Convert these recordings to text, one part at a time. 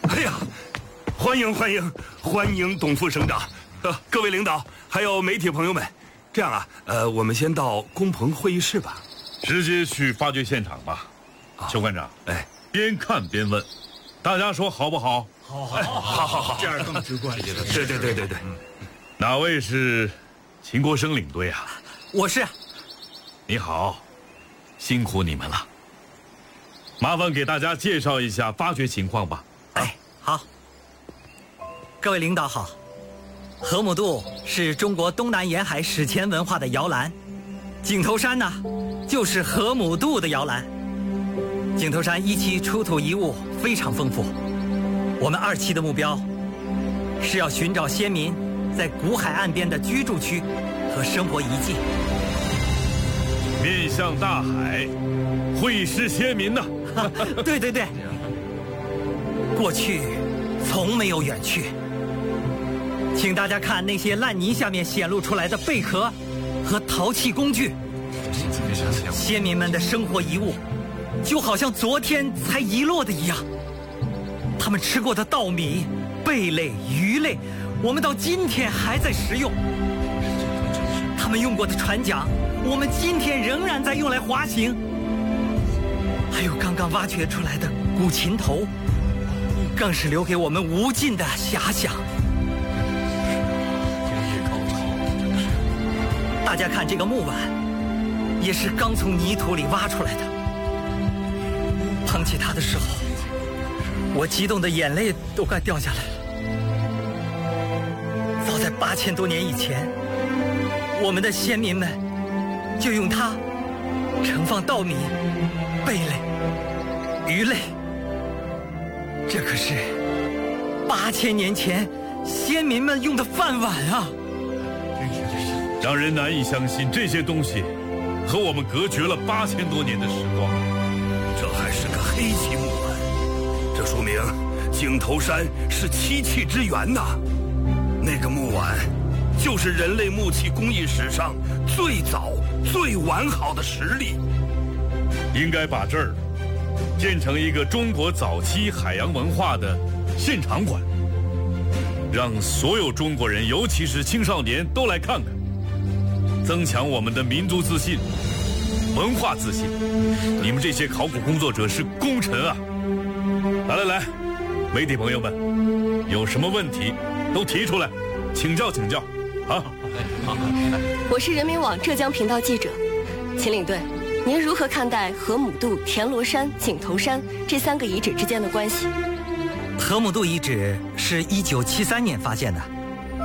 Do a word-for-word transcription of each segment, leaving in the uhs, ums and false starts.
哎呀，欢迎欢迎欢迎董副省长，呃，各位领导，还有媒体朋友们。这样啊，呃，我们先到工棚会议室吧。 直接去发掘现场吧。邱馆长，哎，边看边问，大家说好不好？ 好，好，好，好，好，好，这样更直观。 对对对对对。 哪位是秦国生领队啊？ 我是。 你好，辛苦你们了。麻烦给大家介绍一下发掘情况吧。 哎，好。各位领导好。河姆渡是中国东南沿海史前文化的摇篮，井头山呢，就是河姆渡的摇篮。井头山一期出土遗物非常丰富，我们二期的目标是要寻找先民在古海岸边的居住区和生活遗迹。 面向大海，会师先民呢？ 对对对，过去从没有远去。请大家看那些烂泥下面显露出来的贝壳和陶器工具，先民们的生活遗物就好像昨天才遗落的一样。他们吃过的稻米、贝类、鱼类，我们到今天还在食用。他们用过的船桨，我们今天仍然在用来滑行。还有刚刚挖掘出来的古琴头，更是留给我们无尽的遐想。大家看这个木碗，也是刚从泥土里挖出来的。捧起它的时候，我激动的眼泪都快掉下来了。早在八千多年以前，我们的先民们就用它盛放稻米、贝类、鱼类。这可是八千年前先民们用的饭碗啊！ 让人难以相信，这些东西和我们隔绝了八千多年的时光。 这还是个黑漆木碗，这说明井头山是漆器之源呐。那个木碗就是人类木器工艺史上最早最完好的实例。 应该把这儿建成一个中国早期海洋文化的现场馆，让所有中国人，尤其是青少年都来看看，增强我们的民族自信、文化自信。你们这些考古工作者是功臣啊！来来来，媒体朋友们，有什么问题都提出来，请教请教啊！ 我是人民网浙江频道记者秦领队，您如何看待河姆渡、田螺山、井头山这三个遗址之间的关系？ 河姆渡遗址是一九七三年发现的，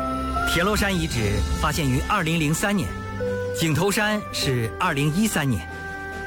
田螺山遗址发现于二零零三年，井头山是二零一三年。